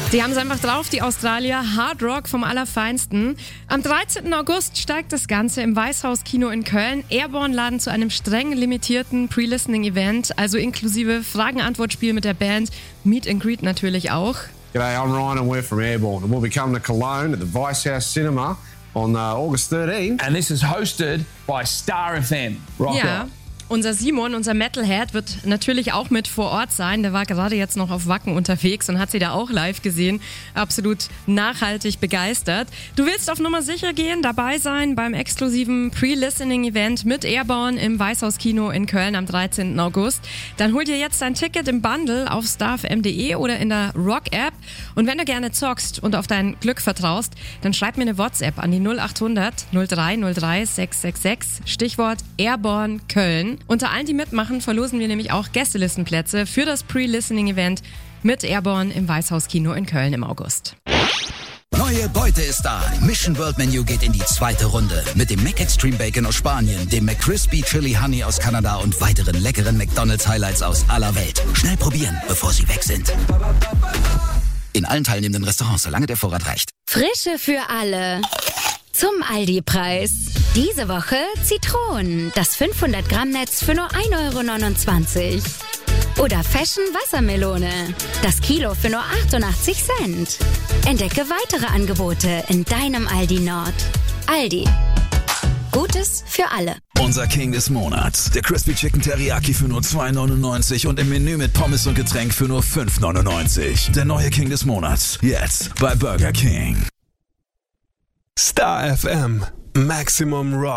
Die haben es einfach drauf, die Australier. Hard Rock vom Allerfeinsten. Am 13. August steigt das Ganze im Weißhaus-Kino in Köln. Airborne laden zu einem streng limitierten Pre-Listening-Event, also inklusive Fragen-Antwort-Spiel mit der Band. Meet and Greet natürlich auch. G'day, I'm Ryan and we're from Airborne and we'll be coming to Cologne at the Weisshaus Cinema on August 13th. And this is hosted by Star FM. Rock on. Unser Simon, unser Metalhead, wird natürlich auch mit vor Ort sein. Der war gerade jetzt noch auf Wacken unterwegs und hat sie da auch live gesehen. Absolut nachhaltig begeistert. Du willst auf Nummer sicher gehen, dabei sein beim exklusiven Pre-Listening-Event mit Airborne im Weißhaus-Kino in Köln am 13. August. Dann hol dir jetzt dein Ticket im Bundle auf starfm.de oder in der Rock-App. Und wenn du gerne zockst und auf dein Glück vertraust, dann schreib mir eine WhatsApp an die 0800 0303 666, Stichwort Airborne Köln. Unter allen, die mitmachen, verlosen wir nämlich auch Gästelistenplätze für das Pre-Listening-Event mit Airborne im Weißhaus-Kino in Köln im August. Neue Beute ist da. Mission World Menu geht in die zweite Runde. Mit dem McExtreme Bacon aus Spanien, dem McCrispy Chili Honey aus Kanada und weiteren leckeren McDonald's Highlights aus aller Welt. Schnell probieren, bevor sie weg sind. In allen teilnehmenden Restaurants, solange der Vorrat reicht. Frische für alle. Zum Aldi-Preis. Diese Woche Zitronen, das 500-Gramm-Netz für nur 1,29 €. Oder Fashion Wassermelone, das Kilo für nur 88 Cent. Entdecke weitere Angebote in deinem Aldi Nord. Aldi. Gutes für alle. Unser King des Monats. Der Crispy Chicken Teriyaki für nur 2,99 € und im Menü mit Pommes und Getränk für nur 5,99 €. Der neue King des Monats. Jetzt bei Burger King. Star FM. Maximum Rock.